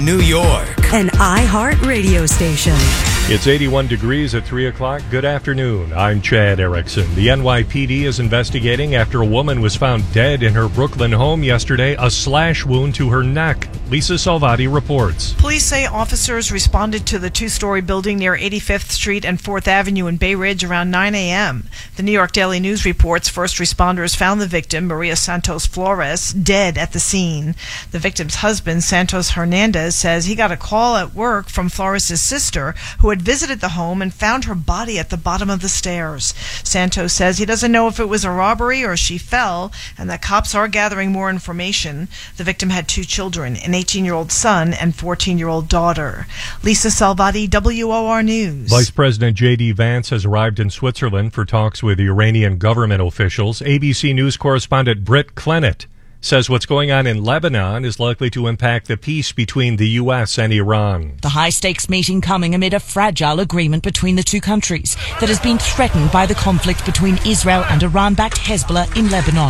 New York. An iHeart radio station. It's 81 degrees at 3 o'clock. Good afternoon. I'm Chad Erickson. The NYPD is investigating after a woman was found dead in her Brooklyn home yesterday, a slash wound to her neck. Lisa Salvati reports. Police say officers responded to the two-story building near 85th Street and 4th Avenue in Bay Ridge around 9 a.m. The New York Daily News reports first responders found the victim, Maria Santos Flores, dead at the scene. The victim's husband, Santos Hernandez, says he got a call at work from Flores' sister, who had visited the home and found her body at the bottom of the stairs. Santos says he doesn't know if it was a robbery or she fell, and that cops are gathering more information. The victim had two children, an 18-year-old son and 14-year-old daughter. Lisa Salvati, WOR News. Vice President J.D. Vance has arrived in Switzerland for talks with Iranian government officials. ABC News correspondent Britt Clennett says what's going on in Lebanon is likely to impact the peace between the U.S. and Iran. The high-stakes meeting coming amid a fragile agreement between the two countries that has been threatened by the conflict between Israel and Iran-backed Hezbollah in Lebanon.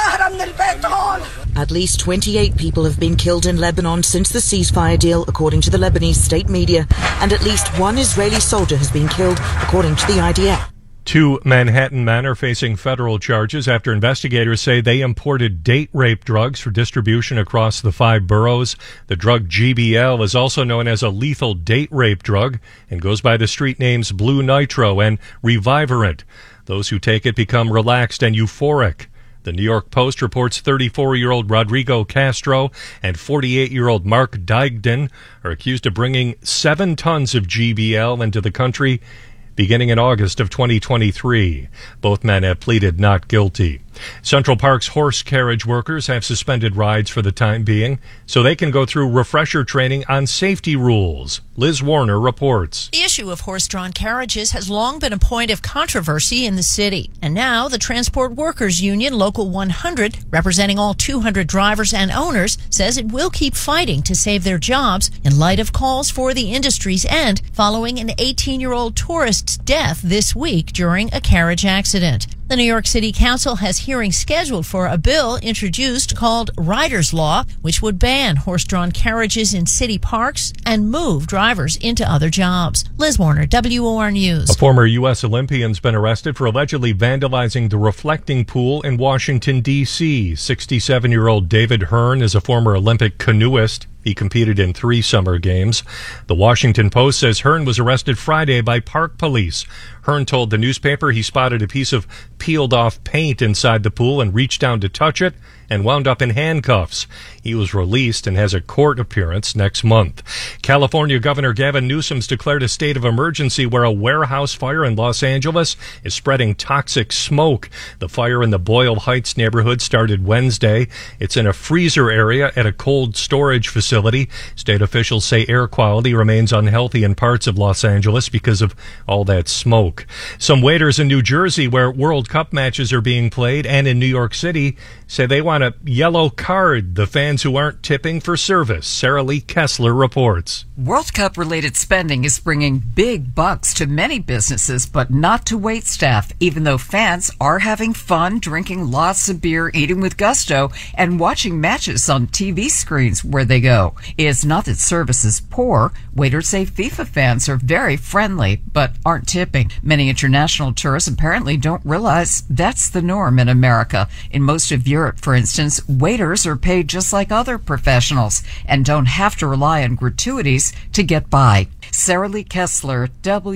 At least 28 people have been killed in Lebanon since the ceasefire deal, according to the Lebanese state media, and at least one Israeli soldier has been killed, according to the IDF. Two Manhattan men are facing federal charges after investigators say they imported date rape drugs for distribution across the 5 boroughs. The drug GBL is also known as a lethal date rape drug and goes by the street names Blue Nitro and Reviverant. Those who take it become relaxed and euphoric. The New York Post reports 34-year-old Rodrigo Castro and 48-year-old Mark Digdon are accused of bringing 7 tons of GBL into the country beginning in August of 2023. Both men have pleaded not guilty. Central Park's horse carriage workers have suspended rides for the time being so they can go through refresher training on safety rules. Liz Warner reports. The issue of horse-drawn carriages has long been a point of controversy in the city. And now the Transport Workers Union Local 100, representing all 200 drivers and owners, says it will keep fighting to save their jobs in light of calls for the industry's end following an 18-year-old tourist's death this week during a carriage accident. The New York City Council has hearings scheduled for a bill introduced called Rider's Law, which would ban horse-drawn carriages in city parks and move drivers into other jobs. Liz Warner, WOR News. A former U.S. Olympian's been arrested for allegedly vandalizing the reflecting pool in Washington, D.C. 67-year-old David Hearn is a former Olympic canoeist. He competed in 3 summer games. The Washington Post says Hearn was arrested Friday by park police. Hearn told the newspaper he spotted a piece of peeled-off paint inside the pool and reached down to touch it and wound up in handcuffs. He was released and has a court appearance next month. California Governor Gavin Newsom's declared a state of emergency where a warehouse fire in Los Angeles is spreading toxic smoke. The fire in the Boyle Heights neighborhood started Wednesday. It's in a freezer area at a cold storage facility. State officials say air quality remains unhealthy in parts of Los Angeles because of all that smoke. Some waiters in New Jersey, where World Cup matches are being played, and in New York City, say they want to yellow card the fans who aren't tipping for service. Sarah Lee Kessler reports. World Cup-related spending is bringing big bucks to many businesses, but not to waitstaff, even though fans are having fun, drinking lots of beer, eating with gusto, and watching matches on TV screens where they go. It's not that service is poor. Waiters say FIFA fans are very friendly, but aren't tipping. Many international tourists apparently don't realize that's the norm in America. In most of Europe, for instance, waiters are paid just like other professionals and don't have to rely on gratuities to get by. Sarah Lee Kessler,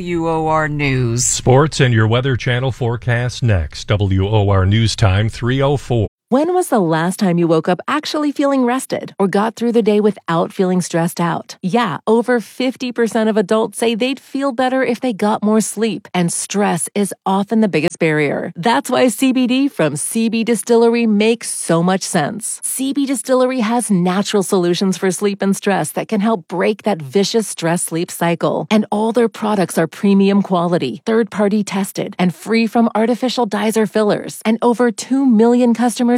WOR News. Sports and your Weather Channel forecast next. WOR News Time 3:04. When was the last time you woke up actually feeling rested or got through the day without feeling stressed out? Yeah, over 50% of adults say they'd feel better if they got more sleep, and stress is often the biggest barrier. That's why CBD from CB Distillery makes so much sense. CB Distillery has natural solutions for sleep and stress that can help break that vicious stress-sleep cycle. And all their products are premium quality, third-party tested, and free from artificial dyes or fillers. And over 2 million customers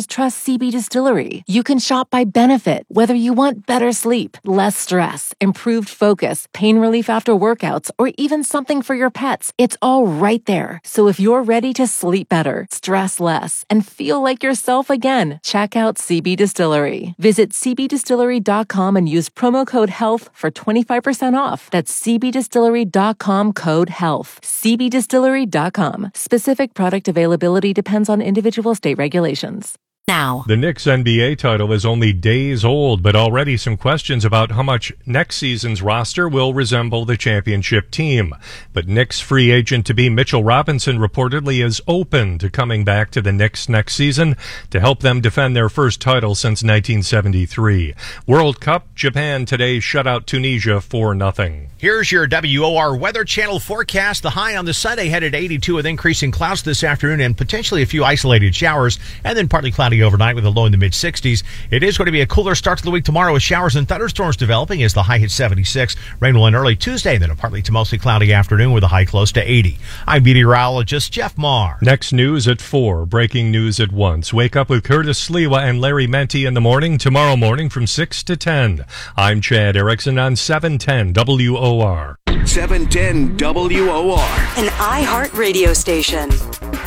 customers trust CB Distillery. You can shop by benefit, whether you want better sleep, less stress, improved focus, pain relief after workouts, or even something for your pets. It's all right there. So if you're ready to sleep better, stress less, and feel like yourself again, check out CB Distillery. Visit cbdistillery.com and use promo code HEALTH for 25% off. That's cbdistillery.com, code HEALTH. cbdistillery.com. Specific product availability depends on individual state regulations. Now, The Knicks NBA title is only days old, but already some questions about how much next season's roster will resemble the championship team. But Knicks free agent-to-be Mitchell Robinson reportedly is open to coming back to the Knicks next season to help them defend their first title since 1973. World Cup, Japan today shut out Tunisia 4-0. Here's your WOR Weather Channel forecast. The high on the Sunday headed 82 with increasing clouds this afternoon and potentially a few isolated showers, and then partly cloudy overnight with a low in the mid-60s. It is going to be a cooler start to the week tomorrow with showers and thunderstorms developing as the high hits 76. Rain will end early Tuesday, then a partly to mostly cloudy afternoon with a high close to 80. I'm meteorologist Jeff Marr. Next news at 4, breaking news at once. Wake up with Curtis Sliwa and Larry Menti in the morning, tomorrow morning from 6 to 10. I'm Chad Erickson on 710 WOR. 710 WOR. an iHeart radio station.